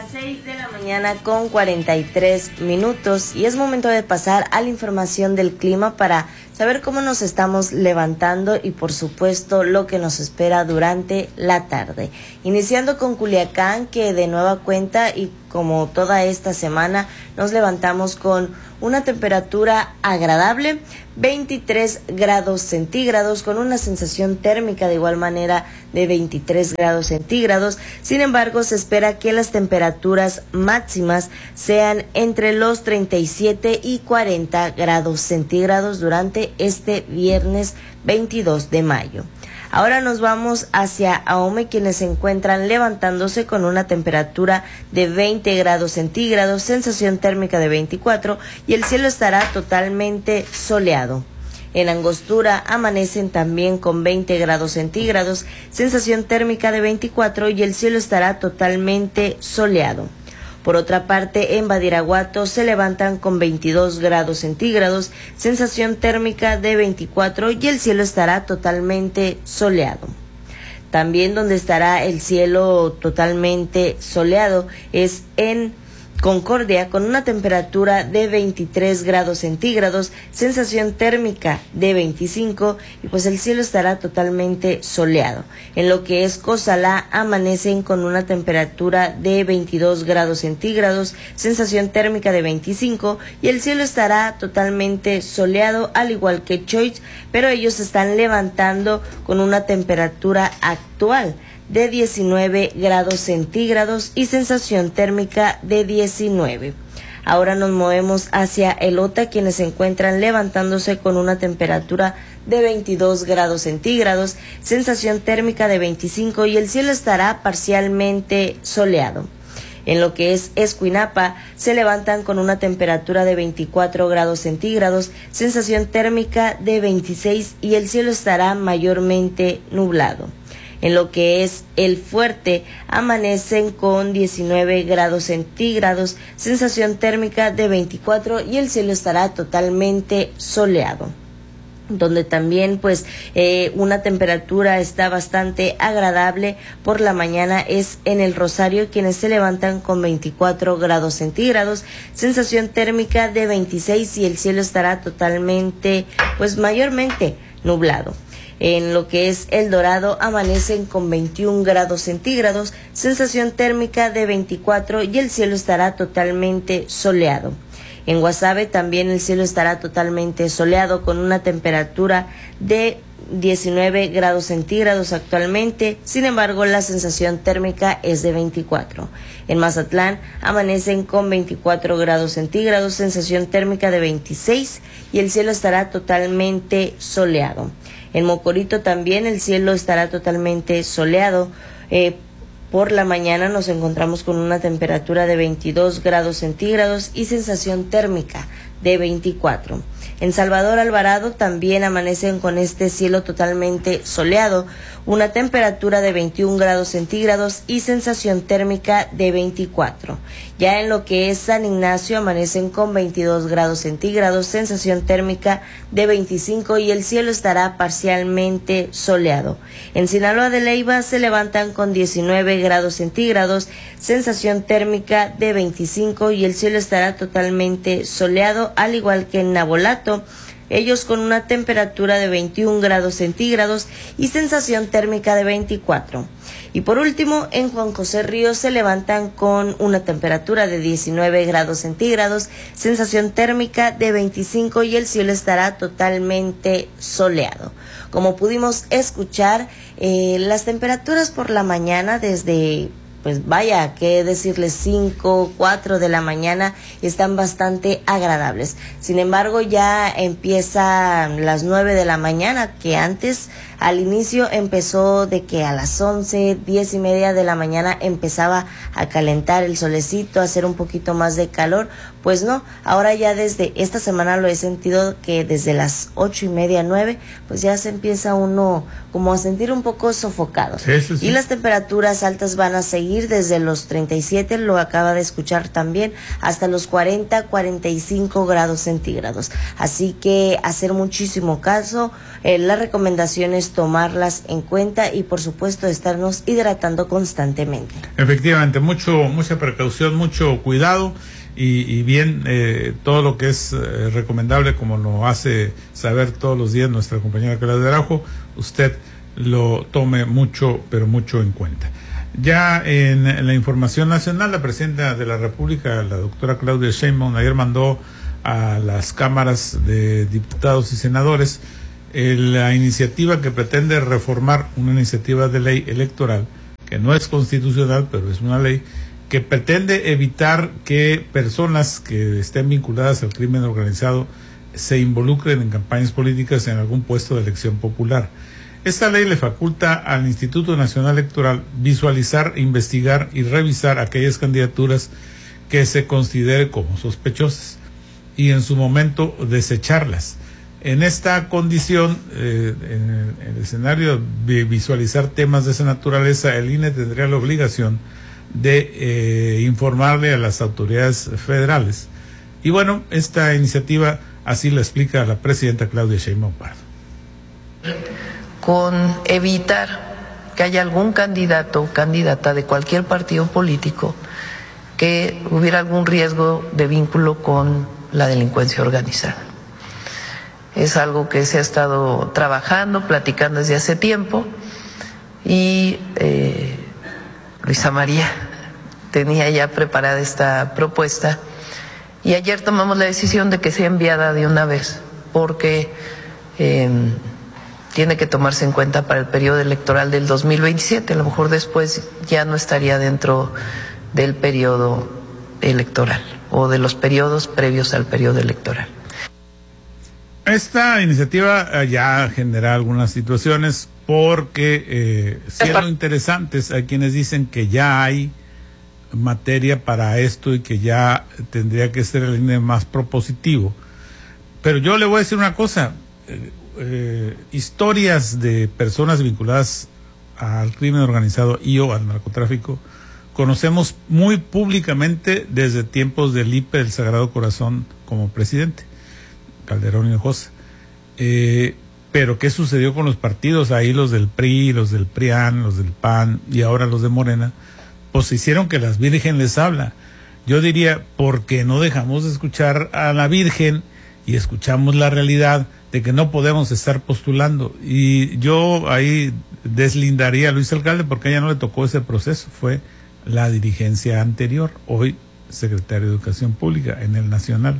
6 de la mañana con 43 minutos y es momento de pasar a la información del clima para saber cómo nos estamos levantando y por supuesto lo que nos espera durante la tarde. Iniciando con Culiacán, que de nueva cuenta y como toda esta semana nos levantamos con una temperatura agradable, 23 grados centígrados, con una sensación térmica de igual manera de 23 grados centígrados. Sin embargo, se espera que las temperaturas máximas sean entre los 37 y 40 grados centígrados durante este viernes 22 de mayo. Ahora nos vamos hacia Ahome, quienes se encuentran levantándose con una temperatura de 20 grados centígrados, sensación térmica de 24 y el cielo estará totalmente soleado. En Angostura amanecen también con 20 grados centígrados, sensación térmica de 24 y el cielo estará totalmente soleado. Por otra parte, en Badiraguato se levantan con 22 grados centígrados, sensación térmica de 24 y el cielo estará totalmente soleado. También donde estará el cielo totalmente soleado es en Concordia, con una temperatura de 23 grados centígrados, sensación térmica de 25 y pues el cielo estará totalmente soleado. En lo que es Cozalá amanecen con una temperatura de 22 grados centígrados, sensación térmica de 25 y el cielo estará totalmente soleado, al igual que Choix, pero ellos se están levantando con una temperatura actual de 19 grados centígrados y sensación térmica de 19. Ahora nos movemos hacia Elota, quienes se encuentran levantándose con una temperatura de 22 grados centígrados, sensación térmica de 25 y el cielo estará parcialmente soleado. En lo que es Escuinapa, se levantan con una temperatura de 24 grados centígrados, sensación térmica de 26 y el cielo estará mayormente nublado. En lo que es El Fuerte, amanecen con 19 grados centígrados, sensación térmica de 24 y el cielo estará totalmente soleado. Donde también una temperatura está bastante agradable por la mañana es en El Rosario, quienes se levantan con 24 grados centígrados, sensación térmica de 26 y el cielo estará totalmente, mayormente nublado. En lo que es El Dorado amanecen con 21 grados centígrados, sensación térmica de 24 y el cielo estará totalmente soleado. En Guasave también el cielo estará totalmente soleado con una temperatura de 19 grados centígrados actualmente, sin embargo la sensación térmica es de 24. En Mazatlán amanecen con 24 grados centígrados, sensación térmica de 26 y el cielo estará totalmente soleado. En Mocorito también el cielo estará totalmente soleado. Por la mañana nos encontramos con una temperatura de 22 grados centígrados y sensación térmica de 24. En Salvador Alvarado también amanecen con este cielo totalmente soleado, una temperatura de 21 grados centígrados y sensación térmica de 24. Ya en lo que es San Ignacio amanecen con 22 grados centígrados, sensación térmica de 25 y el cielo estará parcialmente soleado. En Sinaloa de Leyva se levantan con 19 grados centígrados, sensación térmica de 25 y el cielo estará totalmente soleado, al igual que en Nabolato, ellos con una temperatura de 21 grados centígrados y sensación térmica de 24. Y por último, en Juan José Ríos se levantan con una temperatura de 19 grados centígrados, sensación térmica de 25 y el cielo estará totalmente soleado. Como pudimos escuchar, las temperaturas por la mañana desde qué decirles, 5, 4 de la mañana están bastante agradables. Sin embargo, ya empiezan las 9 de la mañana, que antes al inicio empezó de que a las 11, 10 y media de la mañana empezaba a calentar el solecito, a hacer un poquito más de calor. Pues no, ahora ya desde esta semana lo he sentido que desde las 8 y media, 9, pues ya se empieza uno como a sentir un poco sofocado. Sí. Y las temperaturas altas van a seguir seguir desde los 37, lo acaba de escuchar también, hasta los 40-45 grados centígrados. Así que hacer muchísimo caso, la recomendación es tomarlas en cuenta y por supuesto estarnos hidratando constantemente. Efectivamente, mucha precaución, mucho cuidado y bien, todo lo que es recomendable, como lo hace saber todos los días nuestra compañera Claudia Araujo, usted lo tome mucho, pero mucho en cuenta. Ya en la información nacional, la presidenta de la República, la doctora Claudia Sheinbaum, ayer mandó a las cámaras de diputados y senadores la iniciativa que pretende reformar una iniciativa de ley electoral, que no es constitucional, pero es una ley, que pretende evitar que personas que estén vinculadas al crimen organizado se involucren en campañas políticas en algún puesto de elección popular. Esta ley le faculta al Instituto Nacional Electoral visualizar, investigar y revisar aquellas candidaturas que se considere como sospechosas y en su momento desecharlas. En esta condición, en el escenario de visualizar temas de esa naturaleza, el INE tendría la obligación de informarle a las autoridades federales. Y bueno, esta iniciativa así la explica la presidenta Claudia Sheinbaum Pardo. Con evitar que haya algún candidato o candidata de cualquier partido político que hubiera algún riesgo de vínculo con la delincuencia organizada. Es algo que se ha estado trabajando, platicando desde hace tiempo y Luisa María tenía ya preparada esta propuesta y ayer tomamos la decisión de que sea enviada de una vez porque tiene que tomarse en cuenta para el periodo electoral del 2027, a lo mejor después ya no estaría dentro del periodo electoral o de los periodos previos al periodo electoral. Esta iniciativa ya genera algunas situaciones porque, siendo interesantes, hay quienes dicen que ya hay materia para esto y que ya tendría que ser el INE más propositivo. Pero yo le voy a decir una cosa, historias de personas vinculadas al crimen organizado y o al narcotráfico conocemos muy públicamente desde tiempos del IPE del Sagrado Corazón como presidente, Calderón Hinojosa. Pero ¿qué sucedió con los partidos? Ahí los del PRI, los del PRIAN, los del PAN y ahora los de Morena, pues hicieron que las Virgen les habla. Yo diría, ¿por qué no dejamos de escuchar a la Virgen y escuchamos la realidad de que no podemos estar postulando? Y yo ahí deslindaría a Luis Alcalde porque a ella no le tocó ese proceso, fue la dirigencia anterior, hoy secretario de Educación Pública en el Nacional.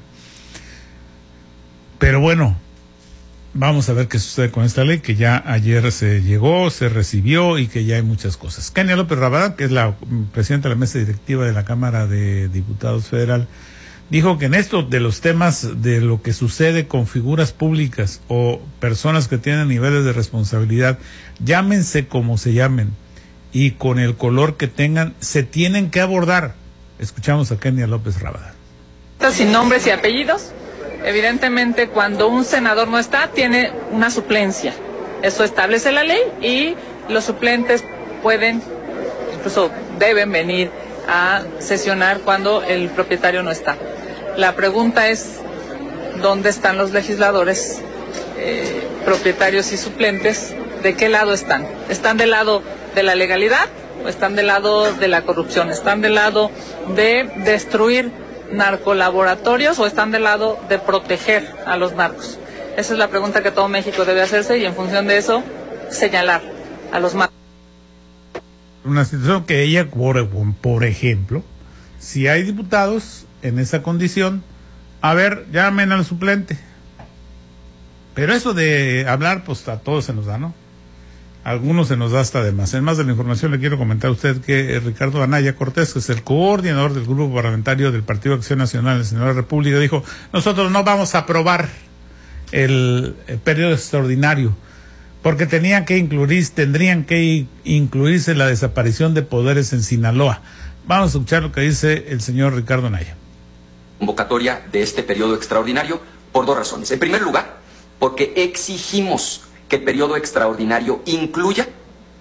Pero bueno, vamos a ver qué sucede con esta ley, que ya ayer se llegó, se recibió y que ya hay muchas cosas. Kenia López Rabadán, que es la presidenta de la mesa directiva de la Cámara de Diputados Federal, dijo que en esto de los temas de lo que sucede con figuras públicas o personas que tienen niveles de responsabilidad, llámense como se llamen y con el color que tengan, se tienen que abordar. Escuchamos a Kenia López Rabadán. Sin nombres y apellidos. Evidentemente, cuando un senador no está, tiene una suplencia. Eso establece la ley y los suplentes pueden, incluso deben venir a sesionar cuando el propietario no está. La pregunta es, ¿dónde están los legisladores, propietarios y suplentes? ¿De qué lado están? ¿Están del lado de la legalidad o están del lado de la corrupción? ¿Están del lado de destruir narcolaboratorios o están del lado de proteger a los narcos? Esa es la pregunta que todo México debe hacerse y en función de eso señalar a los narcos. Una situación que ella, por ejemplo, si hay diputados en esa condición, a ver, llamen al suplente. Pero eso de hablar, pues a todos se nos da, ¿no? A algunos se nos da hasta de más. En más de la información le quiero comentar a usted que Ricardo Anaya Cortés, que es el coordinador del grupo parlamentario del Partido Acción Nacional, el Senado de la República, dijo, nosotros no vamos a aprobar el periodo extraordinario, porque tendrían que incluirse la desaparición de poderes en Sinaloa. Vamos a escuchar lo que dice el señor Ricardo Anaya. Convocatoria de este periodo extraordinario por dos razones. En primer lugar, porque exigimos que el periodo extraordinario incluya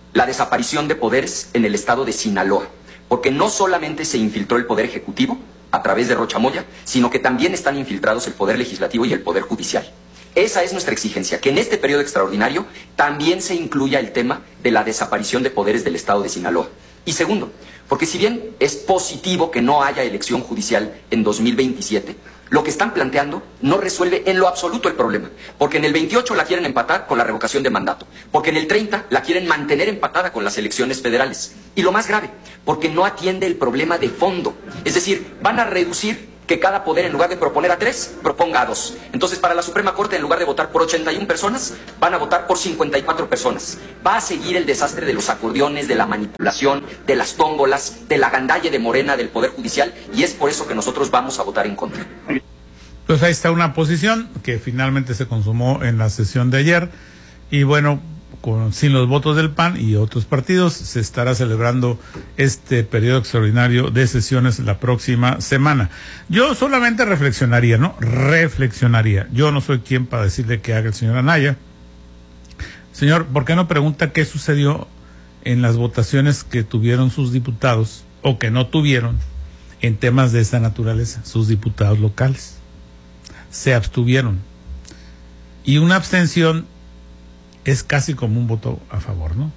la desaparición de poderes en el estado de Sinaloa, porque no solamente se infiltró el poder ejecutivo a través de Rocha Moya, sino que también están infiltrados el poder legislativo y el poder judicial. Esa es nuestra exigencia, que en este periodo extraordinario también se incluya el tema de la desaparición de poderes del estado de Sinaloa. Y segundo, porque si bien es positivo que no haya elección judicial en 2027, lo que están planteando no resuelve en lo absoluto el problema, porque en el 28 la quieren empatar con la revocación de mandato, porque en el 30 la quieren mantener empatada con las elecciones federales. Y lo más grave, porque no atiende el problema de fondo. Es decir, van a reducir que cada poder, en lugar de proponer a 3, proponga a 2. Entonces, para la Suprema Corte, en lugar de votar por 81 personas, van a votar por 54 personas. Va a seguir el desastre de los acordeones, de la manipulación, de las tómbolas, de la gandalle de Morena del Poder Judicial, y es por eso que nosotros vamos a votar en contra. Pues ahí está una posición que finalmente se consumó en la sesión de ayer, y bueno, sin los votos del PAN y otros partidos, se estará celebrando este periodo extraordinario de sesiones la próxima semana. Yo solamente reflexionaría, Reflexionaría. Yo no soy quien para decirle que haga el señor Anaya. Señor, ¿por qué no pregunta qué sucedió en las votaciones que tuvieron sus diputados, o que no tuvieron, en temas de esta naturaleza, sus diputados locales? Se abstuvieron. Y una abstención es casi como un voto a favor, ¿no?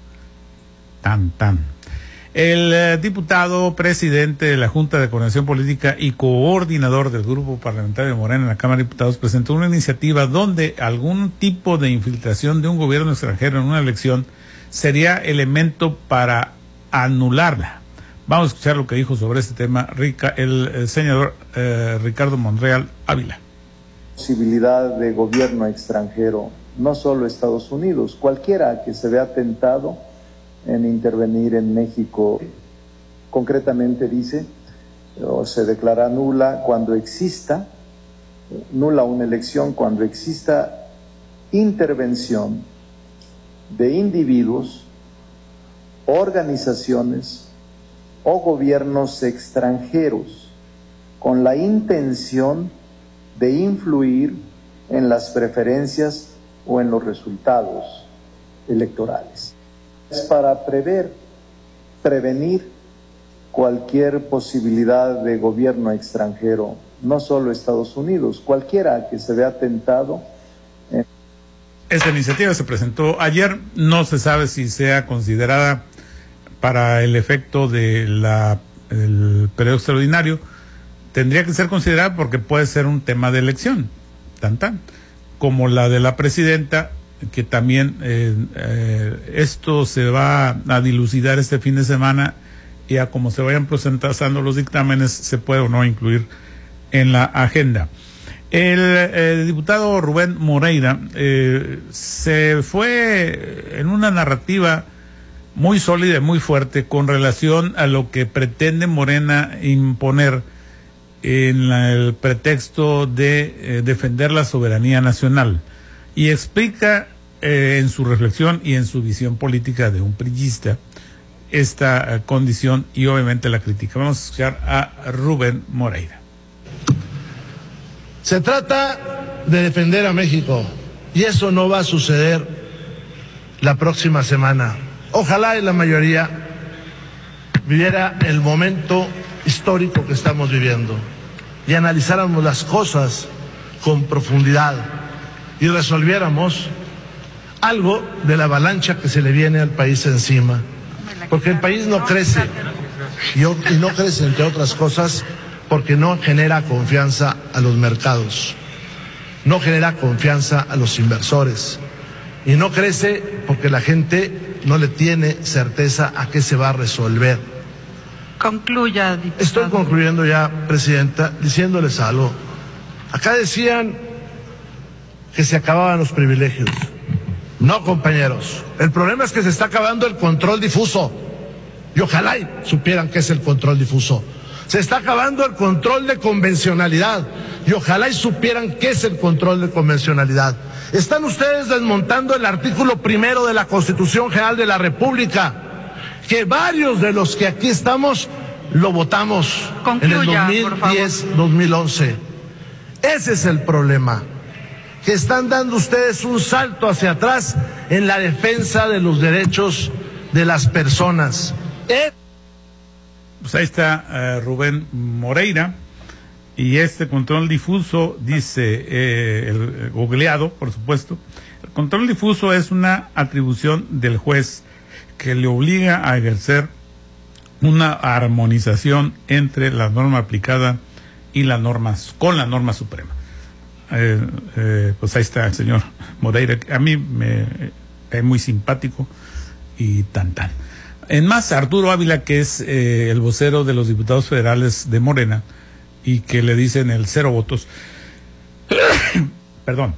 El diputado presidente de la Junta de Coordinación Política y coordinador del Grupo Parlamentario de Morena en la Cámara de Diputados presentó una iniciativa donde algún tipo de infiltración de un gobierno extranjero en una elección sería elemento para anularla. Vamos a escuchar lo que dijo sobre este tema el senador Ricardo Monreal Ávila. Posibilidad de gobierno extranjero, no solo Estados Unidos, cualquiera que se vea tentado en intervenir en México, concretamente dice, o se declara nula una elección cuando exista intervención de individuos, organizaciones o gobiernos extranjeros con la intención de influir en las preferencias o en los resultados electorales. Es para prevenir cualquier posibilidad de gobierno extranjero, no solo Estados Unidos, cualquiera que se vea tentado. Esta iniciativa se presentó ayer, no se sabe si sea considerada para el efecto del periodo extraordinario. Tendría que ser considerada porque puede ser un tema de elección, como la de la presidenta, que también esto se va a dilucidar este fin de semana, y a como se vayan presentando los dictámenes se puede o no incluir en la agenda. El diputado Rubén Moreira se fue en una narrativa muy sólida y muy fuerte con relación a lo que pretende Morena imponer en el pretexto de defender la soberanía nacional, y explica en su reflexión y en su visión política de un priista esta condición, y obviamente la crítica. Vamos a escuchar a Rubén Moreira. Se trata de defender a México, y eso no va a suceder la próxima semana. Ojalá y la mayoría viviera el momento histórico que estamos viviendo y analizáramos las cosas con profundidad y resolviéramos algo de la avalancha que se le viene al país encima, porque el país no crece, y no crece, entre otras cosas, porque no genera confianza a los mercados, no genera confianza a los inversores, y no crece porque la gente no le tiene certeza a qué se va a resolver. Concluya, diputado. Estoy concluyendo ya, presidenta, diciéndoles algo. Acá decían que se acababan los privilegios. No, compañeros. El problema es que se está acabando el control difuso. Y ojalá y supieran qué es el control difuso. Se está acabando el control de convencionalidad. Y ojalá y supieran qué es el control de convencionalidad. Están ustedes desmontando el artículo 1 de la Constitución General de la República, que varios de los que aquí estamos lo votamos. Concluya, en el 2010-2011. Ese es el problema, que están dando ustedes un salto hacia atrás en la defensa de los derechos de las personas. Pues ahí está Rubén Moreira. Y este control difuso, dice el googleado, por supuesto, el control difuso es una atribución del juez que le obliga a ejercer una armonización entre la norma aplicada y las normas, con la norma suprema. Pues ahí está el señor Moreira, a mí me es muy simpático y tan. En más, Arturo Ávila, que es el vocero de los diputados federales de Morena, y que le dicen el 0 votos, perdón,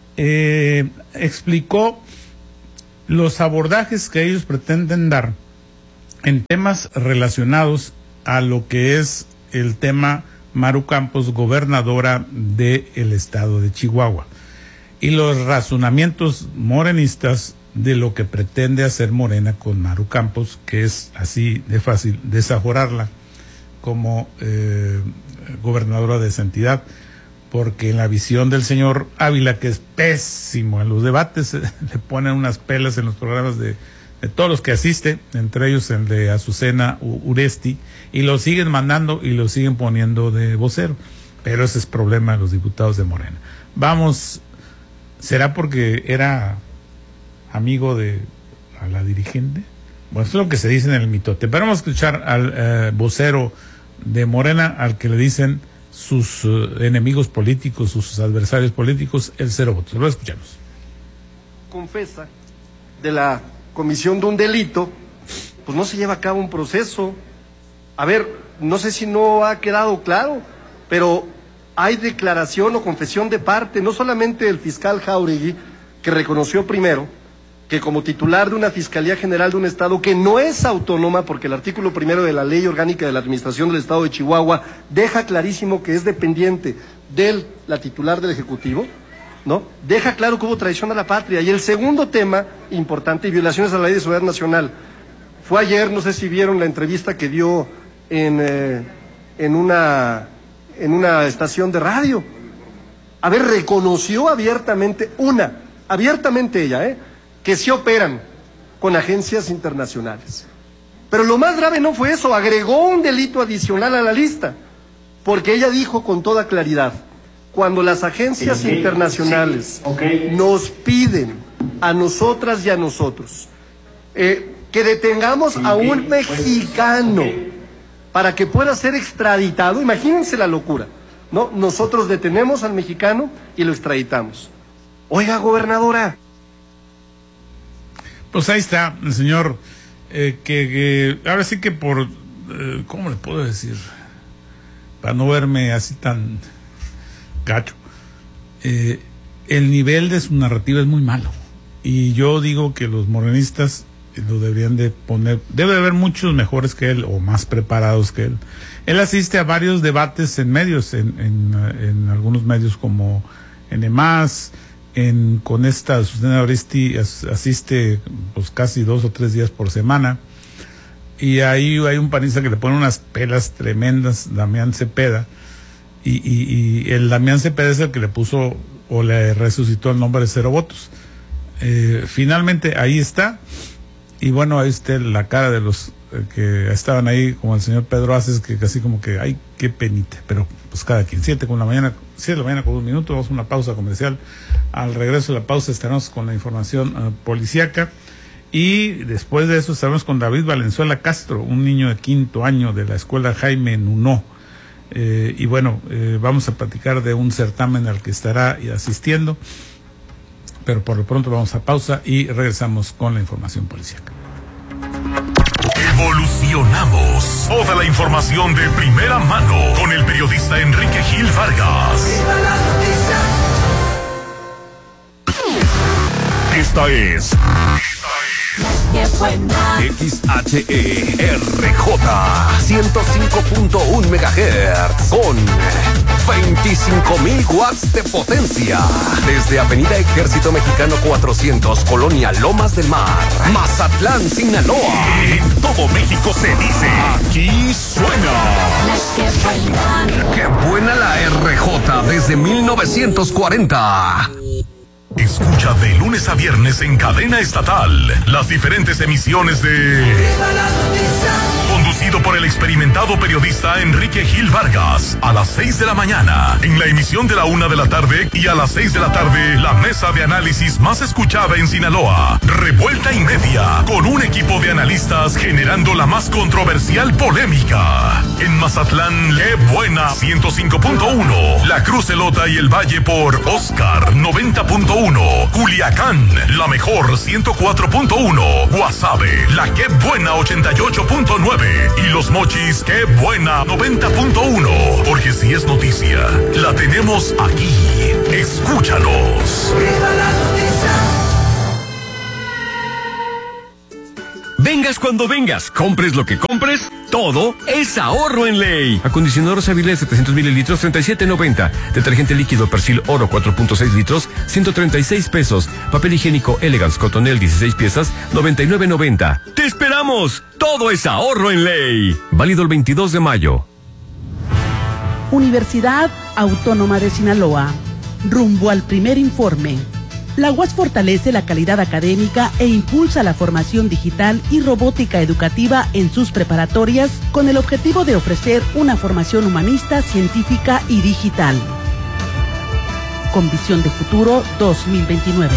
explicó los abordajes que ellos pretenden dar en temas relacionados a lo que es el tema Maru Campos, gobernadora del estado de Chihuahua, y los razonamientos morenistas de lo que pretende hacer Morena con Maru Campos, que es así de fácil desaforarla como gobernadora de esa entidad, porque en la visión del señor Ávila, que es pésimo en los debates, le ponen unas pelas en los programas de todos los que asiste, entre ellos el de Azucena Uresti, y lo siguen mandando y lo siguen poniendo de vocero, pero ese es problema de los diputados de Morena. Vamos, ¿será porque era amigo de a la dirigente? Bueno, eso es lo que se dice en el mitote, pero vamos a escuchar al vocero de Morena, al que le dicen sus enemigos políticos, sus adversarios políticos, el 0 votos. Lo escuchamos. Confesa de la comisión de un delito, pues no se lleva a cabo un proceso. A ver, no sé si no ha quedado claro, pero hay declaración o confesión de parte, no solamente del fiscal Jáuregui, que reconoció primero que como titular de una Fiscalía General de un Estado que no es autónoma, porque el artículo 1 de la Ley Orgánica de la Administración del Estado de Chihuahua deja clarísimo que es dependiente de la titular del Ejecutivo, ¿no? Deja claro que hubo traición a la patria. Y el segundo tema importante, y violaciones a la Ley de Seguridad Nacional, fue ayer, no sé si vieron la entrevista que dio en una estación de radio. A ver, reconoció abiertamente ella, que sí operan con agencias internacionales. Pero lo más grave no fue eso, agregó un delito adicional a la lista, porque ella dijo con toda claridad, cuando las agencias internacionales nos piden a nosotras y a nosotros que detengamos a un mexicano para que pueda ser extraditado, imagínense la locura, ¿no? Nosotros detenemos al mexicano y lo extraditamos. Oiga, gobernadora. Pues ahí está el señor, que ahora sí que por, ¿cómo le puedo decir? Para no verme así tan gacho, el nivel de su narrativa es muy malo. Y yo digo que los morenistas lo deberían de poner, debe de haber muchos mejores que él o más preparados que él. Él asiste a varios debates en medios, en algunos medios como NMás, con esta Azucena Uresti asiste pues casi 2 o 3 días por semana, y ahí hay un panista que le pone unas pelas tremendas, Damián Cepeda, y el Damián Cepeda es el que le puso o le resucitó el nombre de 0 votos. Finalmente ahí está, y bueno, ahí está la cara de los que estaban ahí, como el señor Pedro Aces, que casi como que, ay, qué penita, pero pues cada quien, 7 de la mañana con 1 minuto, vamos a una pausa comercial. Al regreso de la pausa estaremos con la información policíaca, y después de eso estaremos con David Valenzuela Castro, un niño de 5º año de la escuela Jaime Nuno, y bueno, vamos a platicar de un certamen al que estará asistiendo, pero por lo pronto vamos a pausa y regresamos con la información policíaca. Evolucionamos. Toda la información de primera mano con el periodista Enrique Gil Vargas. Esta es XHERJ 105.1 MHz con 25.000 watts de potencia. Desde Avenida Ejército Mexicano 400, Colonia Lomas del Mar, Mazatlán, Sinaloa. En todo México se dice, aquí suena. ¡Qué buena la RJ desde 1940! Escucha de lunes a viernes en cadena estatal las diferentes emisiones de Conducido por el experimentado periodista Enrique Gil Vargas, a las 6 de la mañana, en la emisión de la 1 de la tarde, y a las 6 de la tarde, la mesa de análisis más escuchada en Sinaloa, Revuelta y Media, con un equipo de analistas generando la más controversial polémica. En Mazatlán, Qué Buena 105.1, La Cruz Elota y el Valle por Oscar 90.1, Culiacán, La Mejor 104.1, Guasave, La Qué Buena 88.9 y Los Mochis, Qué Buena 90.1, porque si es noticia, la tenemos aquí. Escúchanos. ¡Viva la noticia! Vengas cuando vengas, compres lo que compres, todo es ahorro en ley. Acondicionador Avilés 700 mililitros, 37.90. Detergente líquido Persil Oro 4.6 litros, 136 pesos. Papel higiénico Elegance Cotonel 16 piezas, 99.90. ¡Te esperamos! Todo es ahorro en ley. Válido el 22 de mayo. Universidad Autónoma de Sinaloa. Rumbo al primer informe. La UAS fortalece la calidad académica e impulsa la formación digital y robótica educativa en sus preparatorias con el objetivo de ofrecer una formación humanista, científica y digital. Con visión de futuro 2029.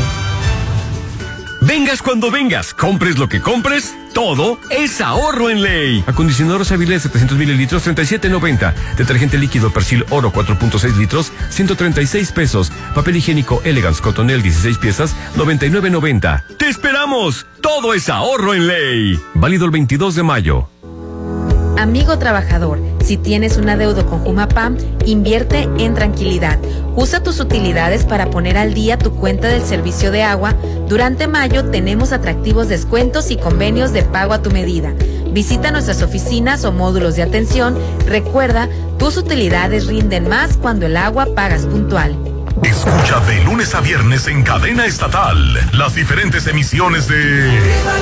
Vengas cuando vengas, compres lo que compres, todo es ahorro en ley. Acondicionador Avilés 700 mililitros, 37.90. Detergente líquido Persil Oro 4.6 litros, 136 pesos. Papel higiénico Elegance Cotonel 16 piezas, 99.90. ¡Te esperamos! Todo es ahorro en ley. Válido el 22 de mayo. Amigo trabajador, si tienes un adeudo con Jumapam, invierte en tranquilidad. Usa tus utilidades para poner al día tu cuenta del servicio de agua. Durante mayo tenemos atractivos descuentos y convenios de pago a tu medida. Visita nuestras oficinas o módulos de atención. Recuerda, tus utilidades rinden más cuando el agua pagas puntual. Escucha de lunes a viernes en cadena estatal las diferentes emisiones de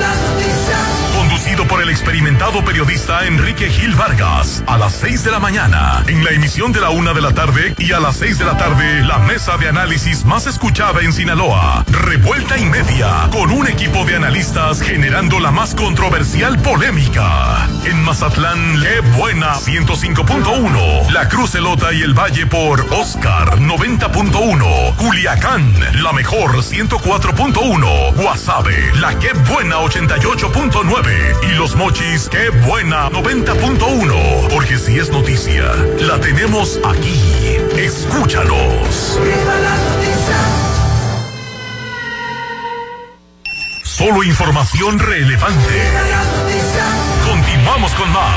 Conducido por el experimentado periodista Enrique Gil Vargas, a las 6 de la mañana, en la emisión de la 1 de la tarde, y a las 6 de la tarde, la mesa de análisis más escuchada en Sinaloa, Revuelta y Media, con un equipo de analistas generando la más controversial polémica. En Mazatlán, Qué Buena 105.1, La Cruz Elota y el Valle por Oscar 90.1, Culiacán, La Mejor 104.1, Guasave, La Qué Buena 88.9 y Los Mochis, Qué Buena 90.1, porque si es noticia, la tenemos aquí. Escúchanos. ¡Viva la noticia! Solo información relevante. ¡Viva la noticia! Continuamos con más.